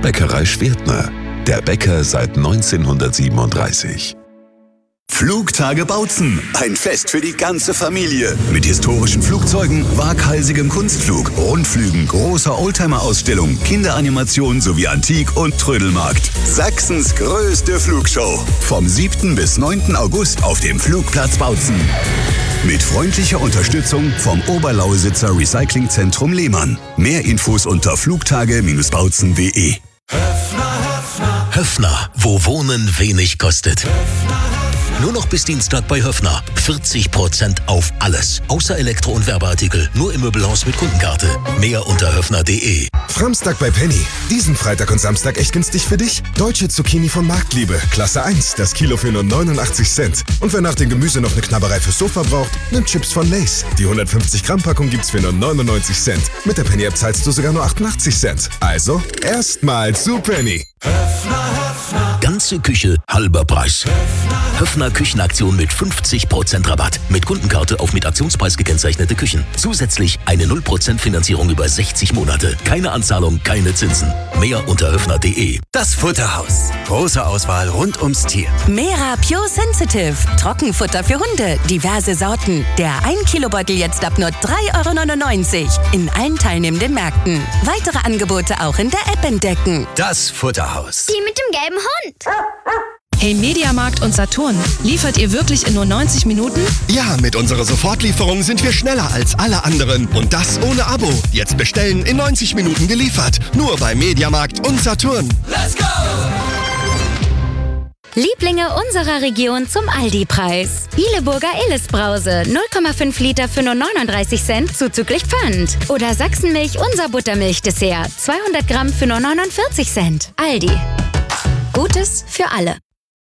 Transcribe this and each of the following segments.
Bäckerei Schwertner. Der Bäcker seit 1937. Flugtage Bautzen. Ein Fest für die ganze Familie. Mit historischen Flugzeugen, waghalsigem Kunstflug, Rundflügen, großer Oldtimer-Ausstellung, Kinderanimation sowie Antik- und Trödelmarkt. Sachsens größte Flugshow. Vom 7. bis 9. August auf dem Flugplatz Bautzen. Mit freundlicher Unterstützung vom Oberlausitzer Recyclingzentrum Lehmann. Mehr Infos unter flugtage-bautzen.de. Höffner, wo Wohnen wenig kostet. Nur noch bis Dienstag bei Höffner. 40% auf alles. Außer Elektro- und Werbeartikel. Nur im Möbelhaus mit Kundenkarte. Mehr unter höffner.de. Framstag bei Penny. Diesen Freitag und Samstag echt günstig für dich. Deutsche Zucchini von Marktliebe. Klasse 1. Das Kilo für nur 89 Cent. Und wer nach dem Gemüse noch eine Knabberei fürs Sofa braucht, nimmt Chips von Lay's. Die 150 Gramm Packung gibt's für nur 99 Cent. Mit der Penny App zahlst du sogar nur 88 Cent. Also, erstmal zu Penny. Ganze Küche, halber Preis. Höffner Küchenaktion mit 50% Rabatt. Mit Kundenkarte auf mit Aktionspreis gekennzeichnete Küchen. Zusätzlich eine 0% Finanzierung über 60 Monate. Keine Anzahlung, keine Zinsen. Mehr unter höffner.de. Das Futterhaus. Große Auswahl rund ums Tier. Mera Pure Sensitive. Trockenfutter für Hunde. Diverse Sorten. Der 1-Kilo-Beutel jetzt ab nur 3,99 € in allen teilnehmenden Märkten. Weitere Angebote auch in der App entdecken. Das Futterhaus. Die mit dem gelben Hund. Hey Mediamarkt und Saturn, liefert ihr wirklich in nur 90 Minuten? Ja, mit unserer Sofortlieferung sind wir schneller als alle anderen. Und das ohne Abo. Jetzt bestellen, in 90 Minuten geliefert. Nur bei Mediamarkt und Saturn. Let's go! Lieblinge unserer Region zum Aldi-Preis. Bieleburger Illes-Brause, 0,5 Liter für nur 39 Cent zuzüglich Pfand. Oder Sachsenmilch, unser Buttermilch-Dessert, 200 Gramm für nur 49 Cent. Aldi. Gutes für alle.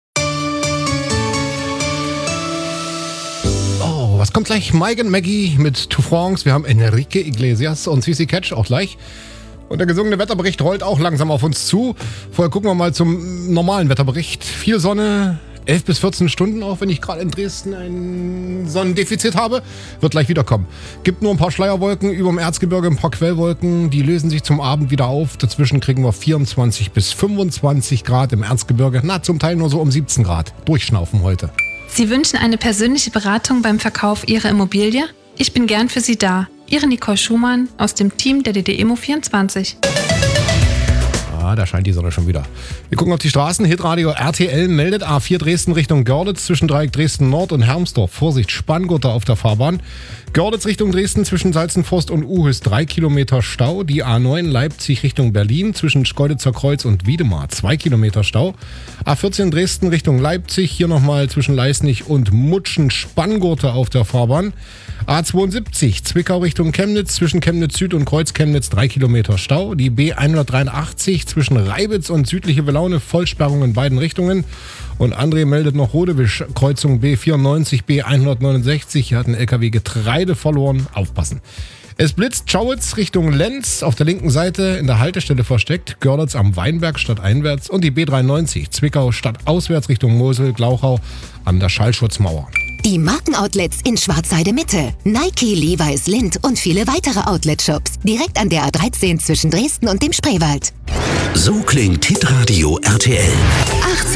Was kommt gleich? Mike und Maggie mit Two Francs. Wir haben Enrique Iglesias und CC Catch auch gleich. Und der gesungene Wetterbericht rollt auch langsam auf uns zu. Vorher gucken wir mal zum normalen Wetterbericht. Viel Sonne, 11 bis 14 Stunden, auch wenn ich gerade in Dresden ein Sonnendefizit habe. Wird gleich wiederkommen. Gibt nur ein paar Schleierwolken über dem Erzgebirge, ein paar Quellwolken. Die lösen sich zum Abend wieder auf. Dazwischen kriegen wir 24 bis 25 Grad im Erzgebirge. Na, zum Teil nur so um 17 Grad. Durchschnaufen heute. Sie wünschen eine persönliche Beratung beim Verkauf Ihrer Immobilie? Ich bin gern für Sie da. Ihre Nicole Schumann aus dem Team der DD-Immo24. Da scheint die Sonne schon wieder. Wir gucken auf die Straßen. Hitradio RTL meldet A4 Dresden Richtung Görlitz zwischen Dreieck Dresden Nord und Hermsdorf. Vorsicht, Spanngurte auf der Fahrbahn. Görlitz Richtung Dresden zwischen Salzenforst und Uhüs 3 Kilometer Stau. Die A9 Leipzig Richtung Berlin zwischen Schkeuditzer Kreuz und Wiedemar 2 Kilometer Stau. A14 Dresden Richtung Leipzig. Hier nochmal zwischen Leisnig und Mutschen Spanngurte auf der Fahrbahn. A72 Zwickau Richtung Chemnitz zwischen Chemnitz Süd und Kreuz Chemnitz 3 Kilometer Stau. Die B183 zwischen Reibitz und südliche Welaune Vollsperrung in beiden Richtungen. Und André meldet noch Rodewisch, Kreuzung B94, B169. Hier hat ein LKW Getreide verloren. Aufpassen. Es blitzt Schauitz Richtung Lenz auf der linken Seite in der Haltestelle versteckt. Görlitz am Weinberg stadteinwärts. Und die B93 Zwickau stadtauswärts Richtung Mosel, Glauchau an der Schallschutzmauer. Die Markenoutlets in Schwarzheide Mitte. Nike, Levi's, Lindt und viele weitere Outlet-Shops. Direkt an der A13 zwischen Dresden und dem Spreewald. So klingt Hitradio RTL.